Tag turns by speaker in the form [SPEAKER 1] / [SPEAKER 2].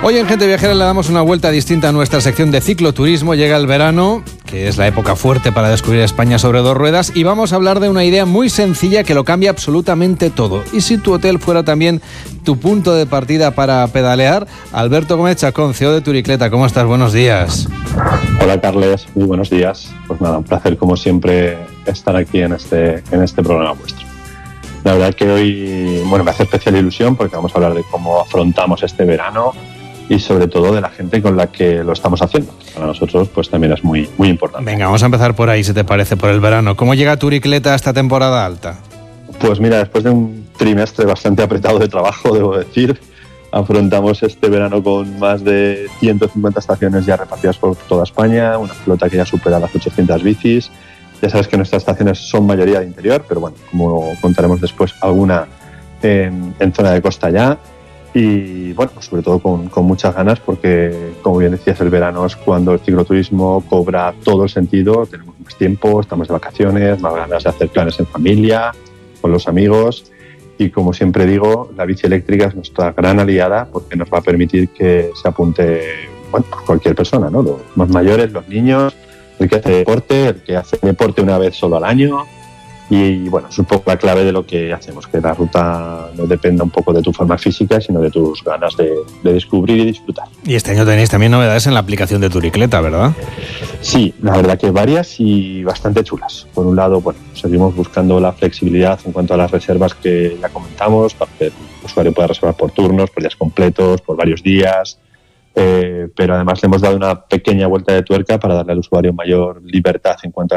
[SPEAKER 1] Hoy en Gente Viajera le damos una vuelta distinta a nuestra sección de cicloturismo. Llega el verano, que es la época fuerte para descubrir España sobre dos ruedas, y vamos a hablar de una idea muy sencilla que lo cambia absolutamente todo. ¿Y si tu hotel fuera también tu punto de partida para pedalear? Alberto Gómez Chacón, CEO de Turicleta, ¿cómo estás? Buenos días.
[SPEAKER 2] Hola Carles, muy buenos días. Pues nada, un placer como siempre estar aquí en este programa vuestro. La verdad que hoy, me hace especial ilusión porque vamos a hablar de cómo afrontamos este verano y sobre todo de la gente con la que lo estamos haciendo. Para nosotros pues también es muy, muy importante.
[SPEAKER 1] Venga, vamos a empezar por ahí, si te parece, por el verano. ¿Cómo llega Turicleta a esta temporada alta?
[SPEAKER 2] Pues mira, después de un trimestre bastante apretado de trabajo, debo decir, afrontamos este verano con más de 150 estaciones ya repartidas por toda España, una flota que ya supera las 800 bicis. Ya sabes que nuestras estaciones son mayoría de interior, pero bueno, como contaremos después, alguna en zona de costa ya. Y bueno, pues sobre todo con muchas ganas porque, como bien decías, el verano es cuando el cicloturismo cobra todo el sentido. Tenemos más tiempo, estamos de vacaciones, más ganas de hacer planes en familia, con los amigos. Y como siempre digo, la bici eléctrica es nuestra gran aliada porque nos va a permitir que se apunte cualquier persona, ¿no? Los más mayores, los niños, el que hace deporte una vez solo al año. Y bueno, es un poco la clave de lo que hacemos, que la ruta no dependa un poco de tu forma física, sino de tus ganas de descubrir y disfrutar.
[SPEAKER 1] Y este año tenéis también novedades en la aplicación de Turicleta, ¿verdad?
[SPEAKER 2] Sí, la verdad que varias y bastante chulas. Por un lado, seguimos buscando la flexibilidad en cuanto a las reservas que ya comentamos, para que el usuario pueda reservar por turnos, por días completos, por varios días. Pero además le hemos dado una pequeña vuelta de tuerca para darle al usuario mayor libertad en cuanto a